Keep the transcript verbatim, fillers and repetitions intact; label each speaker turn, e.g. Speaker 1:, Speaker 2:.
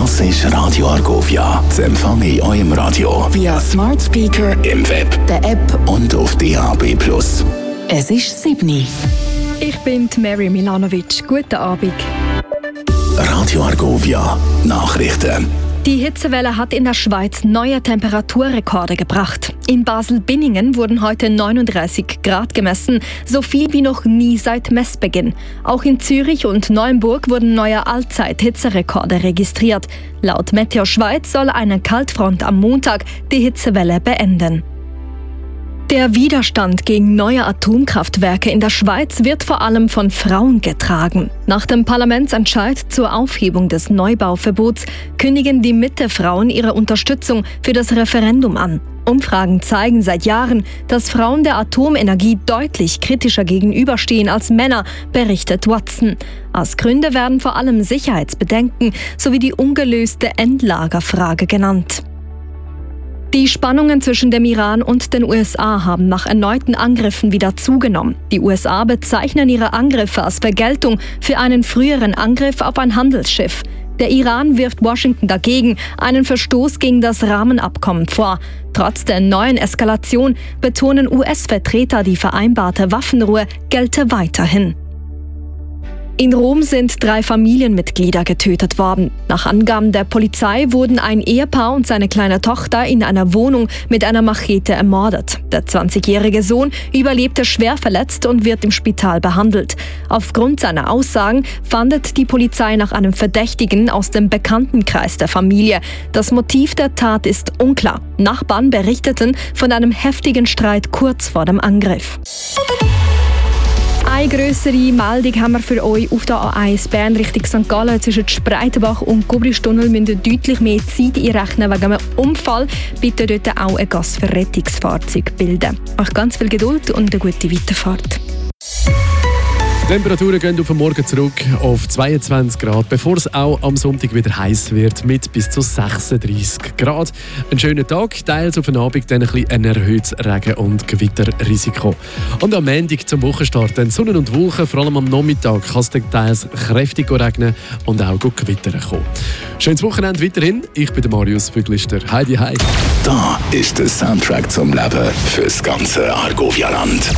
Speaker 1: Das ist Radio Argovia. Das empfange ich auch im Radio.
Speaker 2: Via Smart Speaker,
Speaker 1: im Web,
Speaker 2: der App
Speaker 1: und auf D A B plus.
Speaker 2: Es ist sieben.
Speaker 3: Ich bin die Mary Milanovic. Guten Abend.
Speaker 1: Radio Argovia. Nachrichten.
Speaker 3: Die Hitzewelle hat in der Schweiz neue Temperaturrekorde gebracht. In Basel-Binningen wurden heute neununddreißig Grad gemessen, so viel wie noch nie seit Messbeginn. Auch in Zürich und Neuenburg wurden neue Allzeit-Hitzerekorde registriert. Laut Meteo Schweiz soll eine Kaltfront am Montag die Hitzewelle beenden. Der Widerstand gegen neue Atomkraftwerke in der Schweiz wird vor allem von Frauen getragen. Nach dem Parlamentsentscheid zur Aufhebung des Neubauverbots kündigen die Mitte-Frauen ihre Unterstützung für das Referendum an. Umfragen zeigen seit Jahren, dass Frauen der Atomenergie deutlich kritischer gegenüberstehen als Männer, berichtet Watson. Als Gründe werden vor allem Sicherheitsbedenken sowie die ungelöste Endlagerfrage genannt. Die Spannungen zwischen dem Iran und den U S A haben nach erneuten Angriffen wieder zugenommen. Die U S A bezeichnen ihre Angriffe als Vergeltung für einen früheren Angriff auf ein Handelsschiff. Der Iran wirft Washington dagegen einen Verstoß gegen das Rahmenabkommen vor. Trotz der neuen Eskalation betonen U S-Vertreter, die vereinbarte Waffenruhe gelte weiterhin. In Rom sind drei Familienmitglieder getötet worden. Nach Angaben der Polizei wurden ein Ehepaar und seine kleine Tochter in einer Wohnung mit einer Machete ermordet. Der zwanzigjährige Sohn überlebte schwer verletzt und wird im Spital behandelt. Aufgrund seiner Aussagen fahndet die Polizei nach einem Verdächtigen aus dem Bekanntenkreis der Familie. Das Motiv der Tat ist unklar. Nachbarn berichteten von einem heftigen Streit kurz vor dem Angriff. Eine grössere Meldung haben wir für euch auf der A eins Bern Richtung Sankt Gallen. Zwischen Spreitenbach und Gubristunnel müsst ihr deutlich mehr Zeit einrechnen wegen einem Unfall. Bitte dort auch ein Gasverrettungsfahrzeug bilden. Euch ganz viel Geduld und eine gute Weiterfahrt.
Speaker 4: Die Temperaturen gehen auf den Morgen zurück auf zweiundzwanzig Grad, bevor es auch am Sonntag wieder heiß wird mit bis zu sechsunddreißig Grad. Ein schöner Tag, teils auf den Abend dann ein, bisschen ein erhöhtes Regen- und Gewitterrisiko. Und am Montag zum Wochenstart dann Sonne und Wolken, vor allem am Nachmittag kann es teils kräftig regnen und auch gewittern kommen. Schönes Wochenende weiterhin. Ich bin der Marius Füglister. Heidi, hi.
Speaker 1: Da ist der Soundtrack zum Leben fürs ganze Argovia-Land.